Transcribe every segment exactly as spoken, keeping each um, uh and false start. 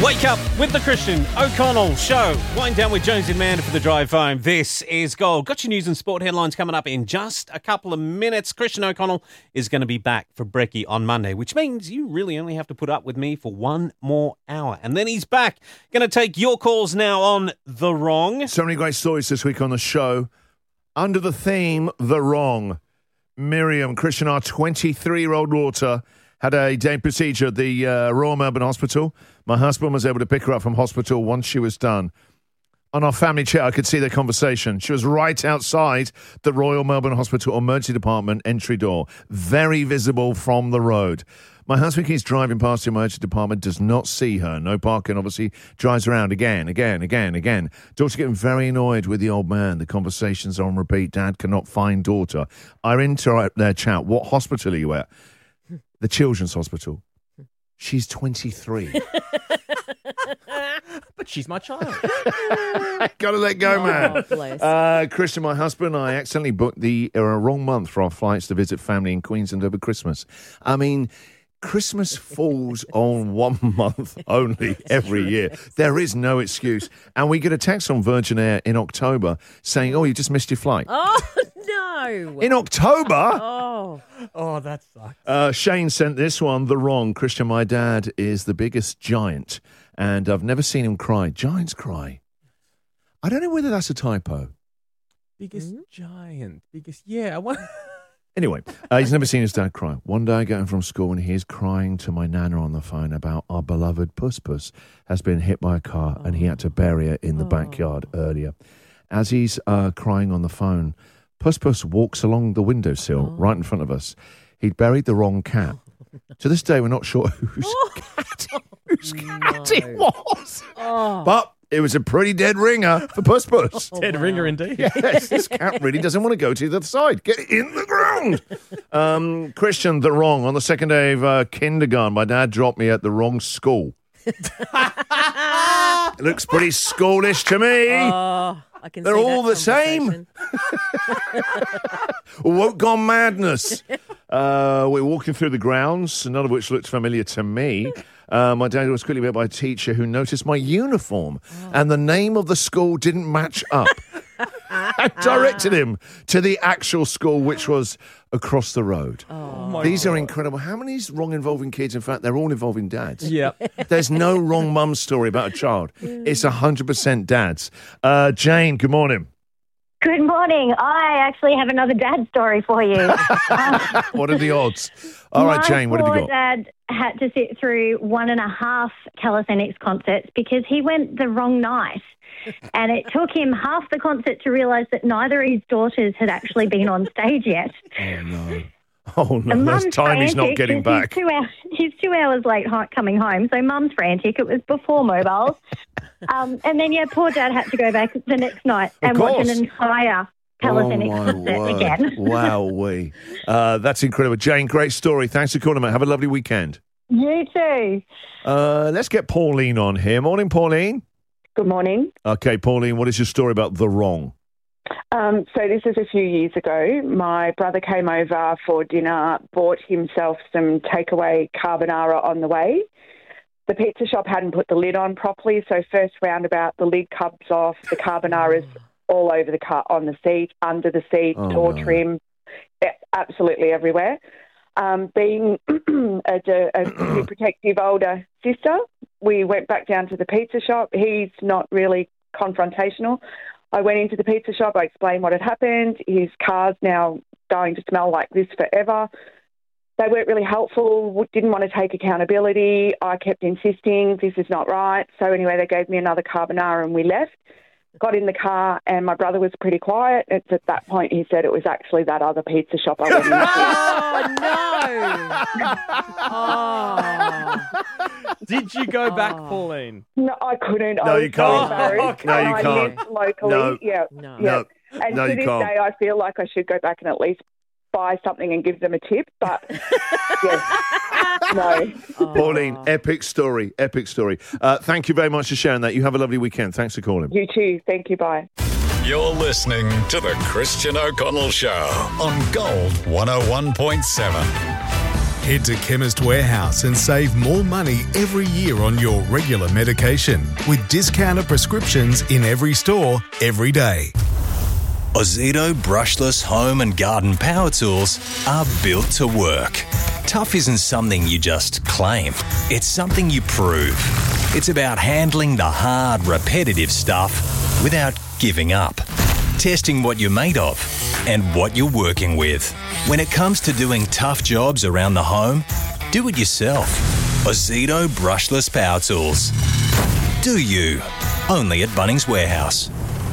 Wake up with the Christian O'Connell Show. Wind down with Jones and Amanda for the drive home. This is Gold. Got your news and sport headlines coming up in just a couple of minutes. Christian O'Connell is going to be back for Brekkie on Monday, which means you really only have to put up with me for one more hour. And then he's back. Going to take your calls now on The Wrong. So many great stories this week on the show. Under the theme, The Wrong. Miriam, Christian, our twenty-three-year-old daughter, had a day procedure at the uh, Royal Melbourne Hospital. My husband was able to pick her up from hospital once she was done. On our family chat, I could see their conversation. She was right outside the Royal Melbourne Hospital Emergency Department entry door, very visible from the road. My husband keeps driving past the emergency department, does not see her. No parking, obviously, drives around again, again, again, again. Daughter getting very annoyed with the old man. The conversations are on repeat. Dad cannot find daughter. I interrupt their chat. What hospital are you at? The Children's Hospital. She's twenty-three. But she's my child. Gotta let go, Oh, man. bless. Uh, Christian, my husband and I accidentally booked the uh, wrong month for our flights to visit family in Queensland over Christmas. I mean, Christmas falls on one month only every year. There is no excuse. And we get a text on Virgin Air in October saying, oh, you just missed your flight. Oh, no. In October? Oh. Oh, that sucks. Uh, Shane sent this one, The Wrong. Christian, my dad is the biggest giant, and I've never seen him cry. Giants cry. I don't know whether that's a typo. Biggest giant. Biggest, yeah. I want... Anyway, uh, he's never seen his dad cry. One day I get home from school and he's crying to my nana on the phone about our beloved Puss Puss has been hit by a car and he had to bury her in the backyard earlier. As he's uh, crying on the phone, Puss Puss walks along the windowsill right in front of us. He'd buried the wrong cat. To this day, we're not sure whose cat, whose cat it was. Oh. But it was a pretty dead ringer for Puss Puss. Dead ringer indeed. Yes, this cat really doesn't want to go to the other side. Get in the ground. Um, Christian, The Wrong. On the second day of uh, kindergarten, my dad dropped me at the wrong school. It looks pretty schoolish to me. Oh, I can They're see all that the same. Woke gone madness. Uh, we're walking through the grounds, none of which looked familiar to me. Uh, my dad was quickly met by a teacher who noticed my uniform and the name of the school didn't match up. I directed him to the actual school, which was across the road. Oh my These God. are incredible. How many is wrong involving kids? In fact, they're all involving dads. Yeah. There's no wrong mum story about a child. It's one hundred percent dads. Uh, Jane, good morning. Good morning. I actually have another dad story for you. Um, What are the odds? All right, my Jane, what have you poor got? dad had to sit through one and a half Calisthenics concerts because he went the wrong night. And it took him half the concert to realise that neither of his daughters had actually been on stage yet. Oh, no. Oh, The no. That's mum's time he's not frantic getting 'cause back. He's two, hours, he's two hours late ho- coming home, so mum's frantic. It was before mobiles. um, and then, yeah, poor dad had to go back the next night and watch course. an entire Calisthenics oh, my concert word. again. Wowee. Uh, that's incredible. Jane, great story. Thanks for calling, mate. Have a lovely weekend. You too. Uh, let's get Pauline on here. Morning, Pauline. Good morning. Okay, Pauline, what is your story about The Wrong? Um, so this is a few years ago. My brother came over for dinner, bought himself some takeaway carbonara on the way. The pizza shop hadn't put the lid on properly, so first roundabout, the lid comes off, the carbonara's all over the car, on the seat, under the seat, Oh, door no. trim, a- absolutely everywhere. Um, being a, a pretty protective older sister, we went back down to the pizza shop. He's not really confrontational. I went into the pizza shop. I explained what had happened. His car's now going to smell like this forever. They weren't really helpful, didn't want to take accountability. I kept insisting this is not right. So anyway, they gave me another carbonara and we left. Got in the car and my brother was pretty quiet. It's at that point he said it was actually that other pizza shop I went into. Oh, no. Oh. Did you go back, Oh. Pauline? No, I couldn't. No, I was you can't. So embarrassed. No, you And I can't. lived locally. No. Yeah. No. Yeah. No. And No, to you this can't. day, I feel like I should go back and at least buy something and give them a tip. But, yes, no. Pauline, epic story, epic story. Uh, thank you very much for sharing that. You have a lovely weekend. Thanks for calling. You too. Thank you. Bye. You're listening to The Christian O'Connell Show on Gold one oh one point seven. Head to Chemist Warehouse and save more money every year on your regular medication with discounted prescriptions in every store, every day. Ozito brushless home and garden power tools are built to work. Tough isn't something you just claim. It's something you prove. It's about handling the hard, repetitive stuff without giving up. Testing what you're made of and what you're working with. When it comes to doing tough jobs around the home, do it yourself. Ozito brushless power tools. Do you. Only at Bunnings Warehouse.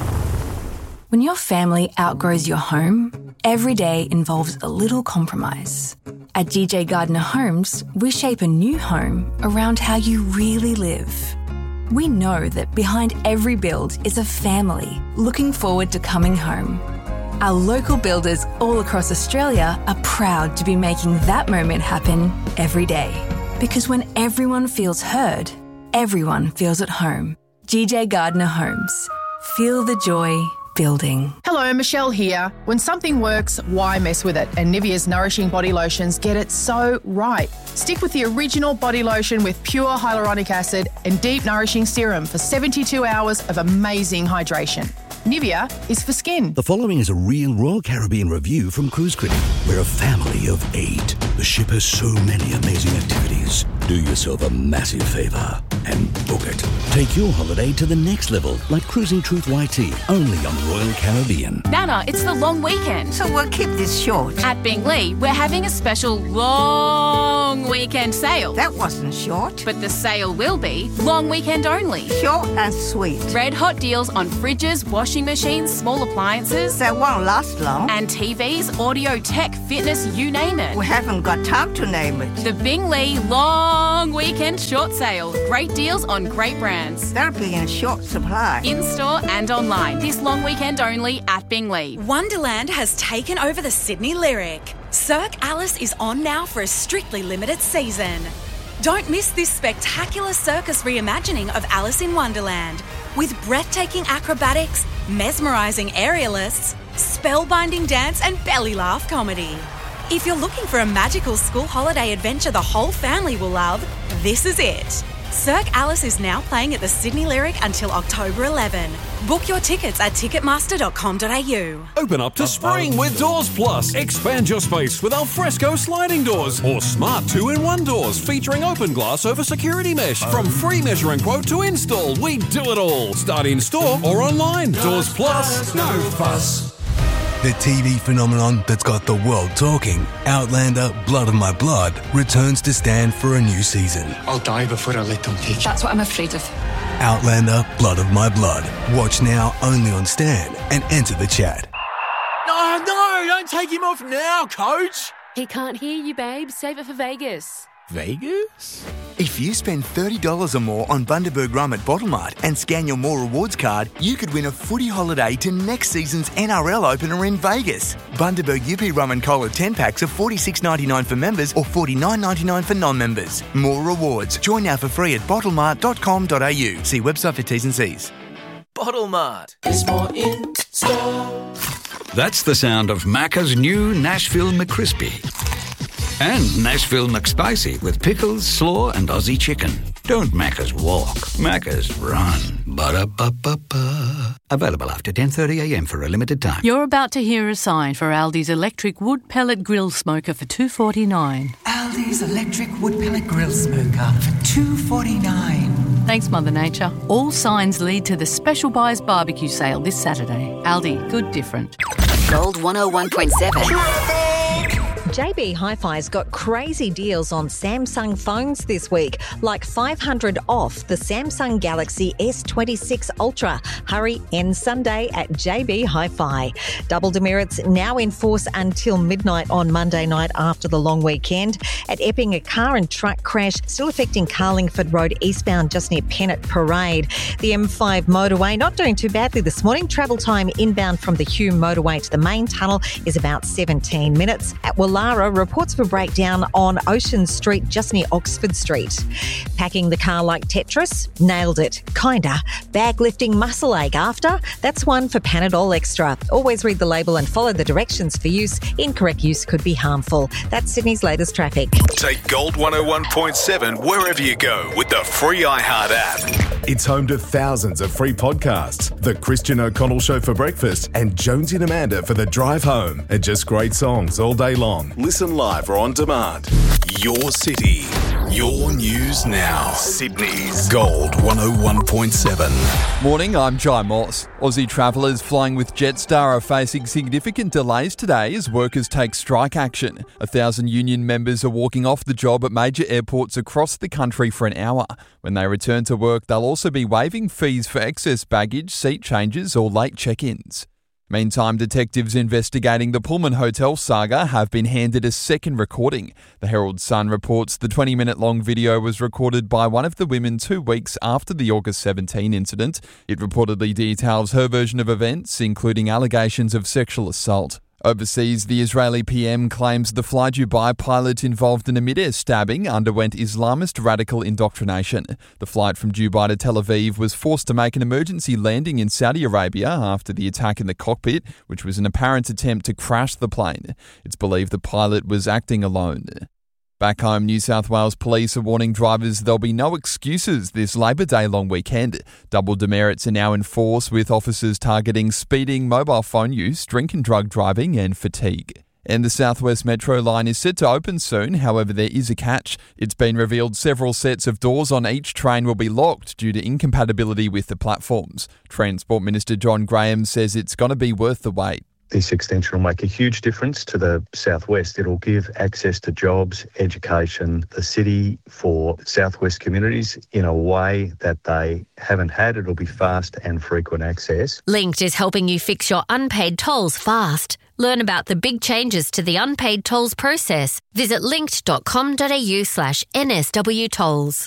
When your family outgrows your home, every day involves a little compromise. At G J Gardner Homes, we shape a new home around how you really live. We know that behind every build is a family looking forward to coming home. Our local builders all across Australia are proud to be making that moment happen every day. Because when everyone feels heard, everyone feels at home. G J Gardner Homes. Feel the joy building. Hello, Michelle here. When something works, why mess with it? And Nivea's Nourishing Body Lotions get it so right. Stick with the original body lotion with pure hyaluronic acid and deep nourishing serum for seventy-two hours of amazing hydration. Nivea is for skin. The following is a real Royal Caribbean review from Cruise Critic. We're a family of eight. The ship has so many amazing activities. Do yourself a massive favour and book it. Take your holiday to the next level, like Cruising Truth Y T, only on Royal Caribbean. Nana, it's the long weekend. So we'll keep this short. At Bingley, we're having a special long weekend sale. That wasn't short. But the sale will be long weekend only. Short and sweet. Red hot deals on fridges, washing machines, small appliances. They won't last long. And T Vs, audio, tech, fitness, you name it. We haven't got time to name it. The Bingley Long Weekend Short Sale. Great deals on great brands. That'll be in short supply. In-store and online. This long weekend only at Bingley. Wonderland has taken over the Sydney Lyric. Cirque Alice is on now for a strictly limited season. Don't miss this spectacular circus reimagining of Alice in Wonderland with breathtaking acrobatics, mesmerising aerialists, spellbinding dance and belly laugh comedy. If you're looking for a magical school holiday adventure the whole family will love, this is it. Cirque Alice is now playing at the Sydney Lyric until October eleventh. Book your tickets at ticketmaster dot com dot a u. Open up to spring with Doors Plus. Expand your space with alfresco sliding doors or smart two-in-one doors featuring open glass over security mesh. From free measure and quote to install, we do it all. Start in store or online. Doors Plus, no fuss. The T V phenomenon that's got the world talking, Outlander Blood of My Blood, returns to stand for a new season. I'll die before I let them take you. That's what I'm afraid of. Outlander Blood of My Blood. Watch now only on Stan and enter the chat. No, no, don't take him off now, coach. He can't hear you, babe. Save it for Vegas. Vegas? If you spend thirty dollars or more on Bundaberg Rum at Bottlemart and scan your More Rewards card, you could win a footy holiday to next season's N R L opener in Vegas. Bundaberg U P Rum and Cola ten packs are forty-six ninety-nine for members or forty-nine ninety-nine for non-members. More Rewards. Join now for free at bottlemart dot com dot a u. See website for T's and C's. Bottlemart is more in store. That's the sound of Macca's new Nashville McCrispy. And Nashville McSpicy with pickles, slaw, and Aussie chicken. Don't Macca's walk, Macca's run. Ba-da-ba-ba-ba. Available after ten thirty a m for a limited time. You're about to hear a sign for Aldi's electric wood pellet grill smoker for two dollars forty-nine. Aldi's electric wood pellet grill smoker for two dollars forty-nine. Thanks, Mother Nature. All signs lead to the Special Buys barbecue sale this Saturday. Aldi, good different. Gold one oh one point seven. J B Hi-Fi's got crazy deals on Samsung phones this week, like five hundred dollars off the Samsung Galaxy S twenty-six Ultra. Hurry, end Sunday at J B Hi-Fi. Double demerits now in force until midnight on Monday night after the long weekend. At Epping, a car and truck crash still affecting Carlingford Road eastbound just near Pennant Parade. The M five motorway not doing too badly this morning. Travel time inbound from the Hume motorway to the main tunnel is about seventeen minutes. At Woollahra, Zara reports of a breakdown on Ocean Street just near Oxford Street. Packing the car like Tetris? Nailed it. Kinda. Bag lifting muscle ache after? That's one for Panadol Extra. Always read the label and follow the directions for use. Incorrect use could be harmful. That's Sydney's latest traffic. Take Gold one oh one point seven wherever you go with the free iHeart app. It's home to thousands of free podcasts. The Christian O'Connell Show for breakfast and Jonesy and Amanda for the drive home. And just great songs all day long. Listen live or on demand. Your city. Your news now. Sydney's Gold one oh one point seven. Morning, I'm Jai Moss. Aussie travellers flying with Jetstar are facing significant delays today as workers take strike action. A thousand union members are walking off the job at major airports across the country for an hour. When they return to work, they'll also be waiving fees for excess baggage, seat changes or late check-ins. Meantime, detectives investigating the Pullman Hotel saga have been handed a second recording. The Herald Sun reports the twenty-minute long video was recorded by one of the women two weeks after the August seventeenth incident. It reportedly details her version of events, including allegations of sexual assault. Overseas, the Israeli P M claims the Fly Dubai pilot involved in a mid-air stabbing underwent Islamist radical indoctrination. The flight from Dubai to Tel Aviv was forced to make an emergency landing in Saudi Arabia after the attack in the cockpit, which was an apparent attempt to crash the plane. It's believed the pilot was acting alone. Back home, New South Wales Police are warning drivers there'll be no excuses this Labor Day long weekend. Double demerits are now in force, with officers targeting speeding, mobile phone use, drink and drug driving and fatigue. And the South West Metro line is set to open soon, however there is a catch. It's been revealed several sets of doors on each train will be locked due to incompatibility with the platforms. Transport Minister John Graham says it's going to be worth the wait. This extension will make a huge difference to the Southwest. It'll give access to jobs, education, the city for Southwest communities in a way that they haven't had. It'll be fast and frequent access. Linked is helping you fix your unpaid tolls fast. Learn about the big changes to the unpaid tolls process. Visit linked.com.au slash NSW tolls.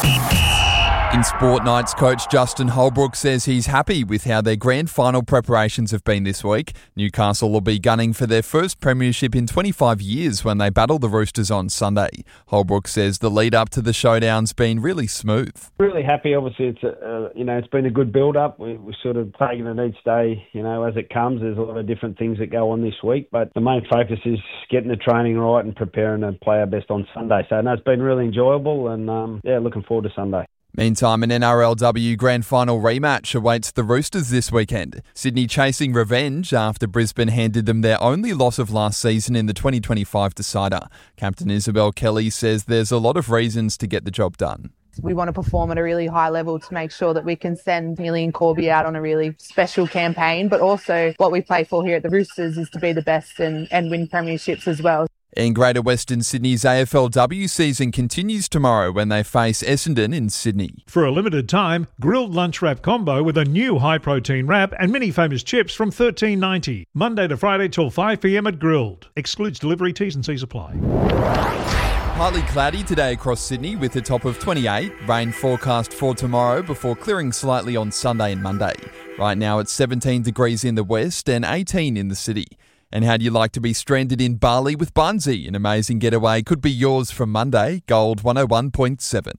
In Sport Nights, coach Justin Holbrook says he's happy with how their grand final preparations have been this week. Newcastle will be gunning for their first premiership in twenty-five years when they battle the Roosters on Sunday. Holbrook says the lead up to the showdown's been really smooth. Really happy. Obviously, it's a, uh, you know it's been a good build up. We, we're sort of taking it each day, you know, as it comes. There's a lot of different things that go on this week, but the main focus is getting the training right and preparing to play our best on Sunday. So no, it's been really enjoyable, and um, yeah, looking forward to Sunday. Meantime, an N R L W Grand Final rematch awaits the Roosters this weekend. Sydney chasing revenge after Brisbane handed them their only loss of last season in the twenty twenty-five decider. Captain Isabel Kelly says there's a lot of reasons to get the job done. We want to perform at a really high level to make sure that we can send Neely and Corby out on a really special campaign, but also what we play for here at the Roosters is to be the best and, and win premierships as well. And Greater Western Sydney's A F L W season continues tomorrow when they face Essendon in Sydney. For a limited time, grilled lunch wrap combo with a new high-protein wrap and many famous chips from thirteen ninety. Monday to Friday till five p.m. at Grilled. Excludes delivery, T's and C's apply. Partly cloudy today across Sydney with a top of twenty-eight. Rain forecast for tomorrow before clearing slightly on Sunday and Monday. Right now it's seventeen degrees in the west and eighteen in the city. And how'd you like to be stranded in Bali with Bunzi? An amazing getaway could be yours from Monday. Gold one oh one point seven.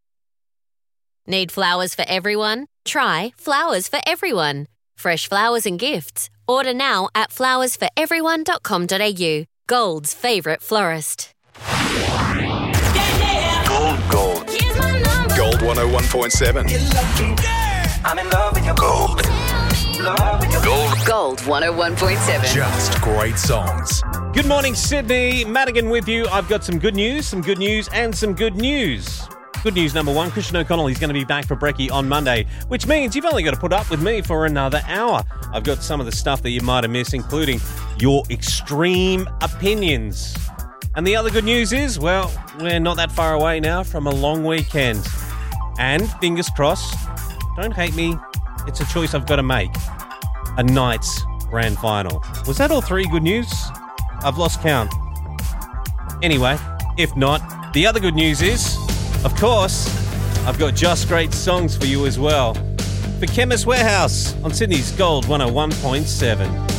Need flowers for everyone? Try Flowers for Everyone. Fresh flowers and gifts. Order now at flowers for everyone dot com dot a u. Gold's favourite florist. Gold, gold. Gold one oh one point seven. I'm in love with your gold. Gold. Gold one oh one point seven. Just great songs. Good morning, Sydney. Madigan with you. I've got some good news, some good news, and some good news. Good news number one, Christian O'Connell is going to be back for Brekkie on Monday, which means you've only got to put up with me for another hour. I've got some of the stuff that you might have missed, including your extreme opinions. And the other good news is, well, we're not that far away now from a long weekend. And, fingers crossed, don't hate me, it's a choice I've got to make. A night's grand final. Was that all three good news? I've lost count. Anyway, if not, the other good news is, of course, I've got just great songs for you as well. For Chemist Warehouse on Sydney's Gold one oh one point seven.